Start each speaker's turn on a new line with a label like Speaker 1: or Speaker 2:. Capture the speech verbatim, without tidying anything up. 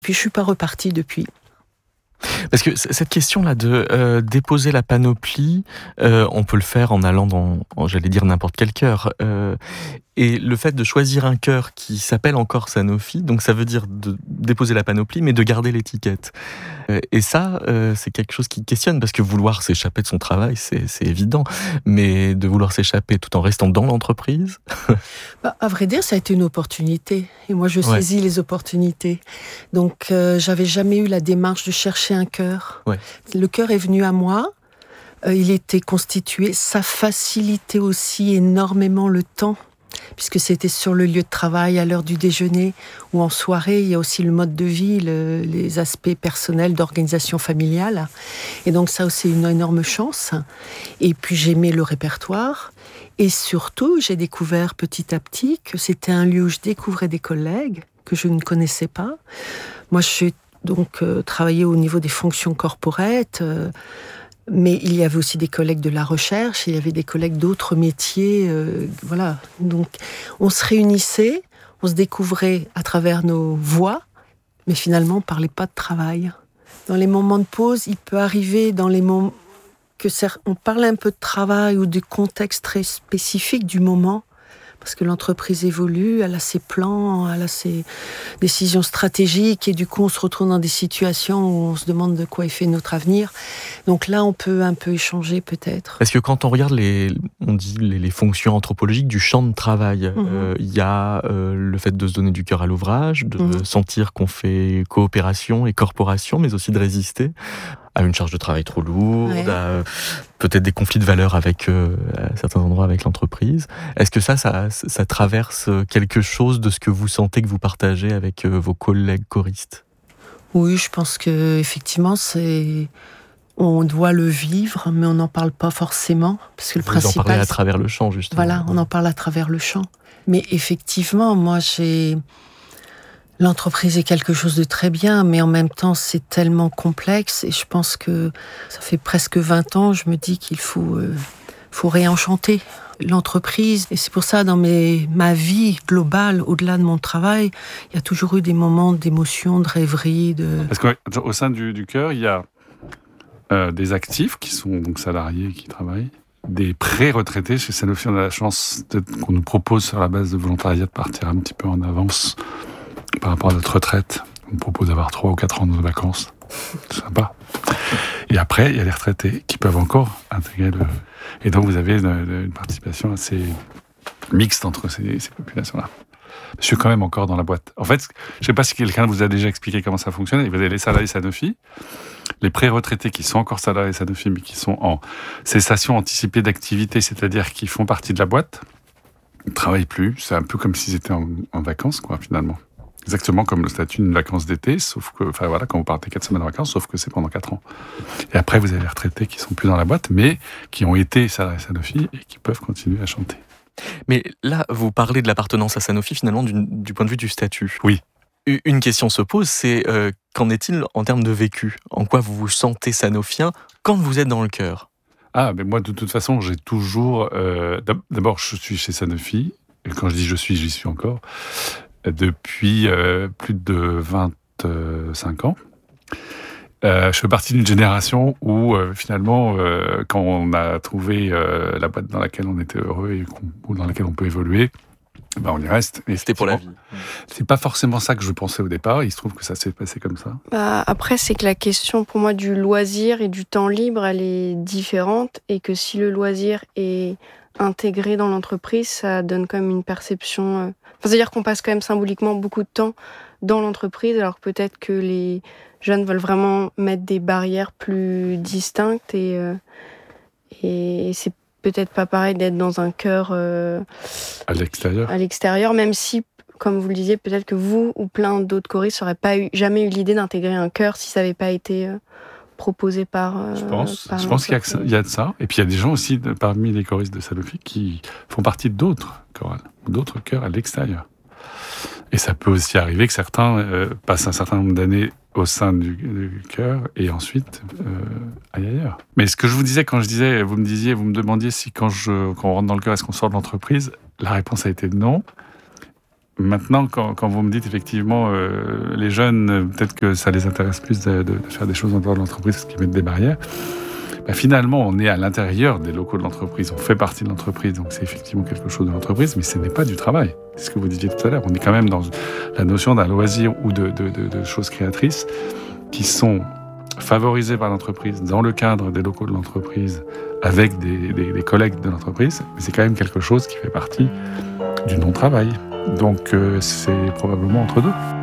Speaker 1: Puis je suis pas repartie depuis.
Speaker 2: Parce que cette question-là de euh, déposer la panoplie, euh, on peut le faire en allant dans, en, j'allais dire, n'importe quel chœur. Euh, et le fait de choisir un chœur qui s'appelle encore Sanofi, donc ça veut dire de déposer la panoplie, mais de garder l'étiquette. Euh, et ça, euh, c'est quelque chose qui questionne, parce que vouloir s'échapper de son travail, c'est, c'est évident. Mais de vouloir s'échapper tout en restant dans l'entreprise...
Speaker 1: Bah, à vrai dire, ça a été une opportunité. Et moi, je
Speaker 2: Ouais.
Speaker 1: saisis les opportunités. Donc, euh, j'avais jamais eu la démarche de chercher un chœur.
Speaker 2: Ouais.
Speaker 1: Le chœur est venu à moi. Euh, il était constitué. Ça facilitait aussi énormément le temps, puisque c'était sur le lieu de travail, à l'heure du déjeuner, ou en soirée. Il y a aussi le mode de vie, le, les aspects personnels d'organisation familiale. Et donc, ça aussi, une énorme chance. Et puis, j'aimais le répertoire. Et surtout, j'ai découvert petit à petit que c'était un lieu où je découvrais des collègues que je ne connaissais pas. Moi, je suis donc euh, travaillé au niveau des fonctions corporates, euh, mais il y avait aussi des collègues de la recherche, il y avait des collègues d'autres métiers, euh, voilà. Donc, on se réunissait, on se découvrait à travers nos voix, mais finalement, on ne parlait pas de travail. Dans les moments de pause, il peut arriver dans les moments que on parle un peu de travail ou du contexte très spécifique du moment, parce que l'entreprise évolue, elle a ses plans, elle a ses décisions stratégiques, et du coup on se retrouve dans des situations où on se demande de quoi est fait notre avenir. Donc là, on peut un peu échanger peut-être.
Speaker 2: Parce que quand on regarde les, on dit les, les fonctions anthropologiques du champ de travail, il mmh. euh, y a euh, le fait de se donner du cœur à l'ouvrage, de mmh. sentir qu'on fait coopération et corporation, mais aussi de résister à une charge de travail trop lourde, ouais. à peut-être des conflits de valeurs avec, euh, à certains endroits avec l'entreprise. Est-ce que ça, ça, ça traverse quelque chose de ce que vous sentez que vous partagez avec euh, vos collègues choristes ?
Speaker 1: Oui, je pense que effectivement, c'est... on doit le vivre, mais on n'en parle pas forcément, parce que le
Speaker 2: vous
Speaker 1: principal.
Speaker 2: Vous en parlez à travers le chant, justement.
Speaker 1: Voilà, on en parle à travers le chant. Mais effectivement, moi, j'ai l'entreprise est quelque chose de très bien, mais en même temps, c'est tellement complexe, et je pense que ça fait presque vingt ans, je me dis qu'il faut, euh, faut réenchanter l'entreprise. Et c'est pour ça, dans mes, ma vie globale, au-delà de mon travail, il y a toujours eu des moments d'émotion, de rêverie. De...
Speaker 3: Parce qu'au sein du, du chœur, il y a euh, des actifs qui sont donc salariés, qui travaillent, des pré-retraités. Chez Sanofi, on a la chance qu'on nous propose, sur la base de volontariat, de partir un petit peu en avance par rapport à notre retraite. On propose d'avoir trois ou quatre ans de vacances. C'est sympa. Et après, il y a les retraités qui peuvent encore intégrer le... Et donc, vous avez une, une participation assez mixte entre ces, ces populations-là. Je suis quand même encore dans la boîte. En fait, je ne sais pas si quelqu'un vous a déjà expliqué comment ça fonctionne. Vous avez les salariés Sanofi, les pré-retraités qui sont encore salariés Sanofi, mais qui sont en cessation anticipée d'activité, c'est-à-dire qui font partie de la boîte, ils ne travaillent plus. C'est un peu comme s'ils étaient en, en vacances, quoi, finalement. Exactement comme le statut d'une vacance d'été, sauf que, enfin voilà, quand vous partez quatre semaines en vacances, sauf que c'est pendant quatre ans. Et après, vous avez les retraités qui sont plus dans la boîte, mais qui ont été salariés Sanofi et qui peuvent continuer à chanter.
Speaker 2: Mais là, vous parlez de l'appartenance à Sanofi, finalement, du, du point de vue du statut.
Speaker 3: Oui.
Speaker 2: Une question se pose, c'est euh, qu'en est-il en termes de vécu ? En quoi vous vous sentez sanofien quand vous êtes dans le chœur ?
Speaker 3: Ah, mais moi, de toute façon, j'ai toujours... Euh, d'abord, je suis chez Sanofi, et quand je dis je suis, j'y suis encore, depuis euh, plus de vingt-cinq ans. Euh, je fais partie d'une génération où, euh, finalement, euh, quand on a trouvé euh, la boîte dans laquelle on était heureux et ou dans laquelle on peut évoluer, ben on y reste.
Speaker 2: Et c'était pour la vie.
Speaker 3: C'est pas forcément ça que je pensais au départ. Il se trouve que ça s'est passé comme ça.
Speaker 4: Bah, après, c'est que la question, pour moi, du loisir et du temps libre, elle est différente. Et que si le loisir est intégré dans l'entreprise, ça donne quand même une perception... Euh... Enfin, c'est-à-dire qu'on passe quand même symboliquement beaucoup de temps dans l'entreprise, alors peut-être que les jeunes veulent vraiment mettre des barrières plus distinctes et, euh, et c'est peut-être pas pareil d'être dans un chœur euh,
Speaker 3: à l'extérieur.
Speaker 4: À l'extérieur, même si, comme vous le disiez, peut-être que vous ou plein d'autres choristes n'auraient pas eu, jamais eu l'idée d'intégrer un chœur si ça n'avait pas été euh, proposé par. Euh,
Speaker 3: je pense.
Speaker 4: par
Speaker 3: je pense qu'il y a, que ça, il y a de ça. Et puis il y a des gens aussi de, parmi les choristes de Sanofi qui font partie d'autres chorales, d'autres chœurs à l'extérieur. Et ça peut aussi arriver que certains euh, passent un certain nombre d'années au sein du, du chœur et ensuite euh, aillent ailleurs. Mais ce que je vous disais quand je disais, vous me disiez, vous me demandiez si quand, je, quand on rentre dans le chœur, est-ce qu'on sort de l'entreprise ? La réponse a été non. Maintenant, quand, quand vous me dites effectivement, euh, les jeunes, euh, peut-être que ça les intéresse plus de, de, de faire des choses en dehors de l'entreprise parce qu'ils mettent des barrières. Bah, finalement, on est à l'intérieur des locaux de l'entreprise, on fait partie de l'entreprise, donc c'est effectivement quelque chose de l'entreprise, mais ce n'est pas du travail. C'est ce que vous disiez tout à l'heure. On est quand même dans la notion d'un loisir ou de, de, de, de choses créatrices qui sont favorisées par l'entreprise dans le cadre des locaux de l'entreprise avec des, des, des collègues de l'entreprise, mais c'est quand même quelque chose qui fait partie du non-travail. Donc euh, c'est probablement entre deux.